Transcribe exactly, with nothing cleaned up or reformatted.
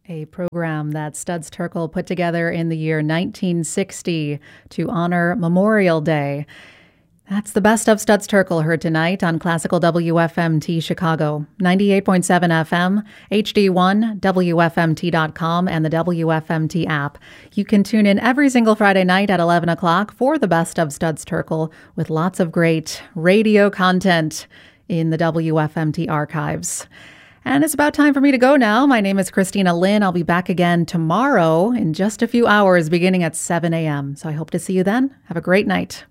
A program that Studs Terkel put together in the year nineteen sixty to honor Memorial Day. That's the best of Studs Terkel heard tonight on Classical W F M T Chicago, ninety-eight point seven F M, H D one, W F M T dot com, and the W F M T app. You can tune in every single Friday night at eleven o'clock for the best of Studs Terkel with lots of great radio content in the W F M T archives. And it's about time for me to go now. My name is Christina Lynn. I'll be back again tomorrow in just a few hours beginning at seven a.m. So I hope to see you then. Have a great night.